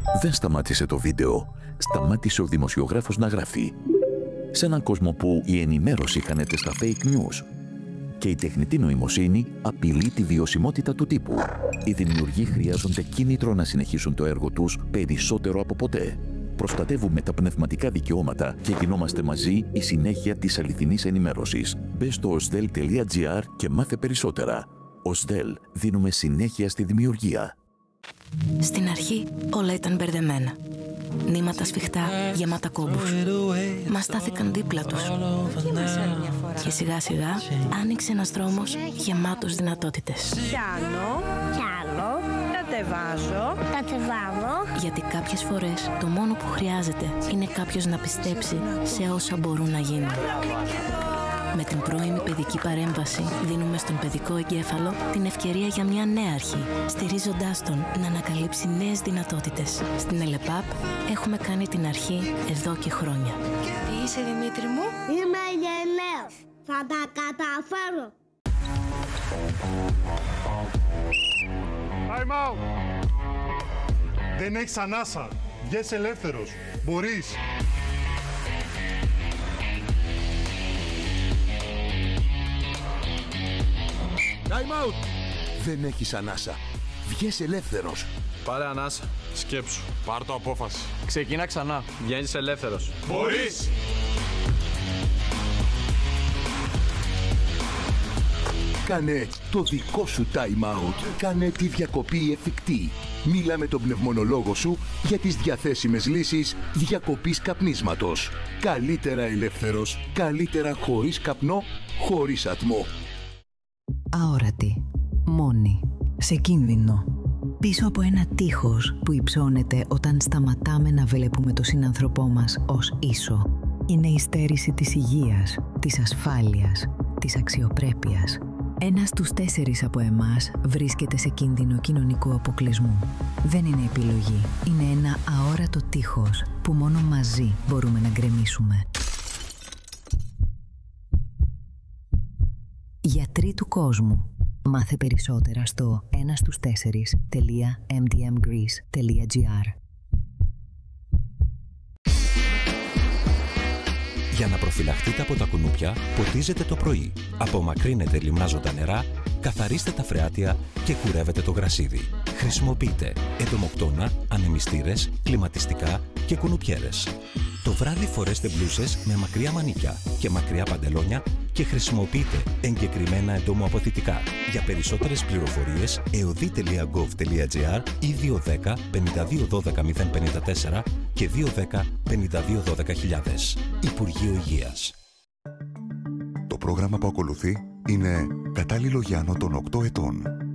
Δεν σταμάτησε το βίντεο. Σταμάτησε ο δημοσιογράφος να γράφει. Σε έναν κόσμο που η ενημέρωση χάνεται στα fake news και η τεχνητή νοημοσύνη απειλεί τη βιωσιμότητα του τύπου, οι δημιουργοί χρειάζονται κίνητρο να συνεχίσουν το έργο τους περισσότερο από ποτέ. Προστατεύουμε τα πνευματικά δικαιώματα και γινόμαστε μαζί η συνέχεια της αληθινής ενημέρωσης. Μπες στο osdel.gr και μάθε περισσότερα. Osdel, δίνουμε συνέχεια στη δημιουργία. Στην αρχή όλα ήταν μπερδεμένα. Νήματα σφιχτά, γεμάτα κόμπους. Μας στάθηκαν δίπλα τους. Και σιγά σιγά άνοιξε ένας δρόμος γεμάτος δυνατότητες. Πιάνω, κατεβάζω. Γιατί κάποιες φορές το μόνο που χρειάζεται είναι κάποιος να πιστέψει σε όσα μπορούν να γίνουν. Με την πρώιμη παιδική παρέμβαση δίνουμε στον παιδικό εγκέφαλο την ευκαιρία για μια νέα αρχή, στηρίζοντάς τον να ανακαλύψει νέες δυνατότητες. Στην ΕΛΕΠΑΠ έχουμε κάνει την αρχή εδώ και χρόνια. Τι είσαι, Δημήτρη μου? Είμαι γελαίος. Θα τα καταφέρω. Time out! Δεν έχεις ανάσα. Βγες ελεύθερος. Μπορείς. Time out! Δεν έχεις ανάσα. Βγες ελεύθερος. Πάρε ανάσα. Σκέψου. Πάρ' το απόφαση. Ξεκίνα ξανά. Βγαίνεις ελεύθερος. Μπορείς! Κάνε το δικό σου time out. Κάνε τη διακοπή εφικτή. Μίλα με τον πνευμονολόγο σου για τις διαθέσιμες λύσεις διακοπής καπνίσματος. Καλύτερα ελεύθερος, καλύτερα χωρίς καπνό, χωρίς ατμό. Αόρατη. Μόνη. Σε κίνδυνο. Πίσω από ένα τείχος που υψώνεται όταν σταματάμε να βλέπουμε τον συνάνθρωπό μας ως ίσο. Είναι η στέρηση της υγείας, της ασφάλειας, της αξιοπρέπειας. 1 στους 4 από εμάς βρίσκεται σε κίνδυνο κοινωνικού αποκλεισμού. Δεν είναι επιλογή. Είναι ένα αόρατο τείχος που μόνο μαζί μπορούμε να γκρεμίσουμε. Γιατροί του κόσμου. Μάθε περισσότερα στο 1στους4.mdmgreece.gr. Για να προφυλαχτείτε από τα κουνούπια, ποτίζετε το πρωί. Απομακρύνετε λιμνάζοντα νερά, καθαρίστε τα φρεάτια και κουρεύετε το γρασίδι. Χρησιμοποιείτε εντομοκτώνα, ανεμιστήρες, κλιματιστικά και κουνουπιέρες. Το βράδυ φορέστε μπλούσες με μακριά μανίκια και μακριά παντελόνια και χρησιμοποιείτε εγκεκριμένα εντομοαποθητικά. Για περισσότερες πληροφορίες, eodi.gov.gr ή 210 52 12 054 και 210 52 12 000. Υπουργείο Υγείας. Το πρόγραμμα που ακολουθεί είναι κατάλληλο για άνω των 8 ετών.